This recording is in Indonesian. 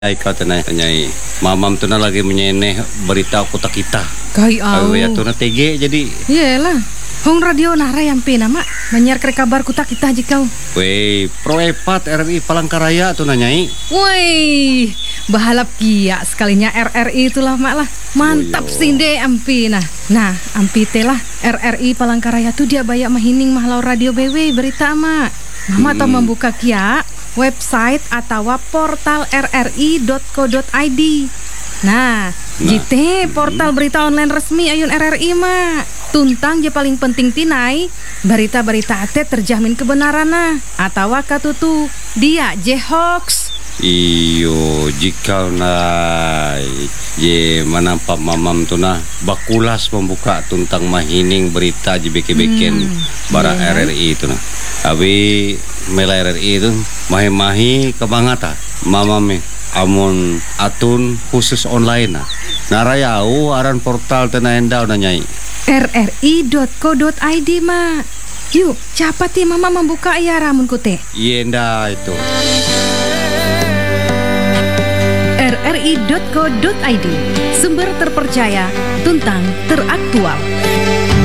Ikaw nyai, mamam tu na lagi menyeneh berita kota kita. Kai au. Ya tu na tege jadi. Yelah, hong radio nara yang pe nama menyiar kabar kuta kita jikau. Wei, Pro Epat RRI Palangkaraya tu na nyai. Woi, bahalap kia sekalinya RRI itulah mak lah. Mantap sinde ampi nah ampi telah RRI Palangkaraya tu dia banyak mahining mahlau radio BW berita mak. Mama tau membuka kia website atau portal rri.co.id. Nah, jite portal berita online resmi ayun RRI mak. Tuntang je paling penting tinai berita-berita ate terjamin kebenaran atau katutu dia je hoax. Iyo, jika na ye manampak mamam tu na bakulas membuka tuntang mahining berita je beken bara RRI tu na. Abi mela RRI tu mahi-mahi kebangata mamam amun atun khusus online narayau aran portal tena endau na nyai rri.co.id mak. Yuk capati mama membuka ya ramun kute yenda itu rri.co.id, sumber terpercaya, tuntang teraktual.